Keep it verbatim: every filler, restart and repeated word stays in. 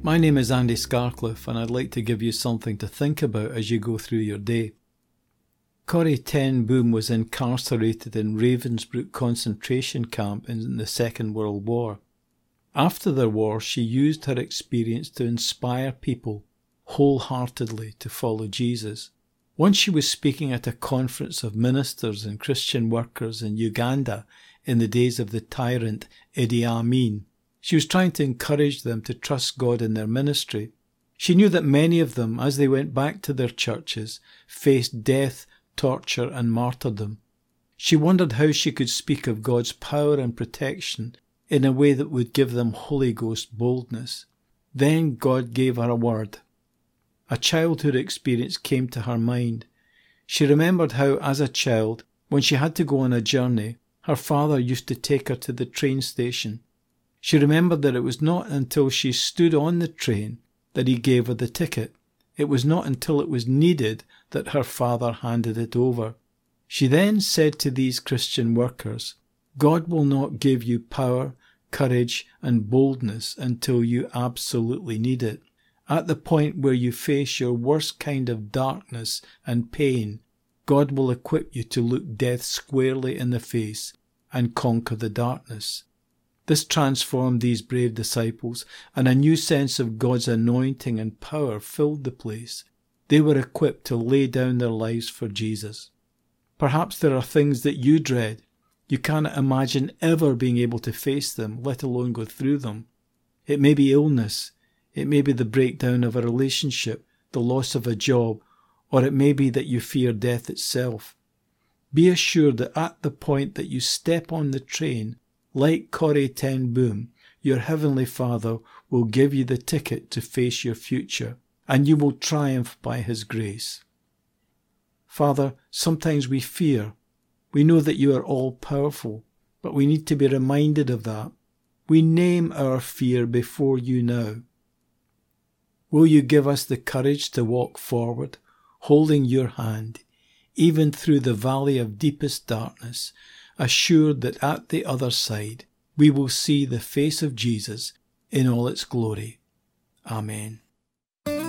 My name is Andy Scarcliffe, and I'd like to give you something to think about as you go through your day. Corrie ten Boom was incarcerated in Ravensbrück concentration camp in the Second World War. After the war, she used her experience to inspire people wholeheartedly to follow Jesus. Once she was speaking at a conference of ministers and Christian workers in Uganda in the days of the tyrant Idi Amin. She was trying to encourage them to trust God in their ministry. She knew that many of them, as they went back to their churches, faced death, torture and martyrdom. She wondered how she could speak of God's power and protection in a way that would give them Holy Ghost boldness. Then God gave her a word. A childhood experience came to her mind. She remembered how, as a child, when she had to go on a journey, her father used to take her to the train station. She remembered that it was not until she stood on the train that he gave her the ticket. It was not until it was needed that her father handed it over. She then said to these Christian workers, God will not give you power, courage and boldness until you absolutely need it. At the point where you face your worst kind of darkness and pain, God will equip you to look death squarely in the face and conquer the darkness. This transformed these brave disciples, and a new sense of God's anointing and power filled the place. They were equipped to lay down their lives for Jesus. Perhaps there are things that you dread. You cannot imagine ever being able to face them, let alone go through them. It may be illness. It may be the breakdown of a relationship, the loss of a job, or it may be that you fear death itself. Be assured that at the point that you step on the train, like Corrie ten Boom, your Heavenly Father will give you the ticket to face your future, and you will triumph by His grace. Father, sometimes we fear. We know that you are all-powerful, but we need to be reminded of that. We name our fear before you now. Will you give us the courage to walk forward, holding your hand, even through the valley of deepest darkness, assured that at the other side we will see the face of Jesus in all its glory. Amen.